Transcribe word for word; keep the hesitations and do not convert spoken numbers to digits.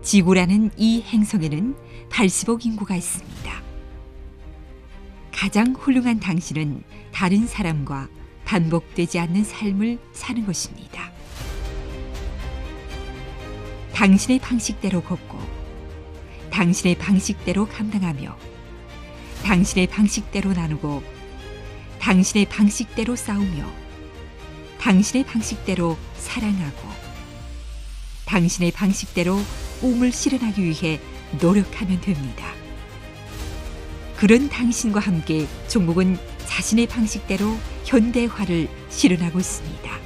지구라는 이 행성에는 팔십억 인구가 있습니다. 가장 훌륭한 당신은 다른 사람과 반복되지 않는 삶을 사는 것입니다. 당신의 방식대로 걷고 당신의 방식대로 감당하며 당신의 방식대로 나누고 당신의 방식대로 싸우며 당신의 방식대로 사랑하고 당신의 방식대로 꿈을 실현하기 위해 노력하면 됩니다. 그런 당신과 함께 종목은 자신의 방식대로 현대화를 실현하고 있습니다.